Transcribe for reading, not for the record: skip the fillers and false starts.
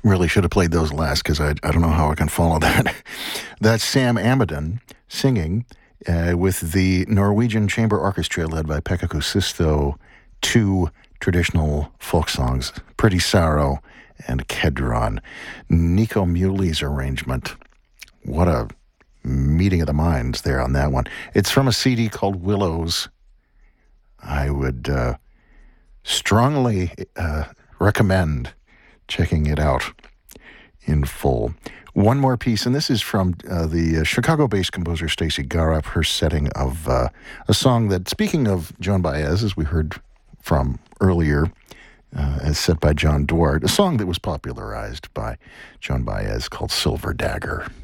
Really should have played those last because I don't know how I can follow that. That's Sam Amidon singing with the Norwegian Chamber Orchestra led by Pekka Kuusisto, two traditional folk songs, Pretty Sorrow and Kedron. Nico Muley's arrangement. What a meeting of the minds there on that one. It's from a CD called Willows. I would strongly recommend checking it out in full. One more piece, and this is from the Chicago-based composer Stacey Garup, her setting of a song that, speaking of Joan Baez, as we heard from earlier, as set by John Duarte, a song that was popularized by Joan Baez called Silver Dagger.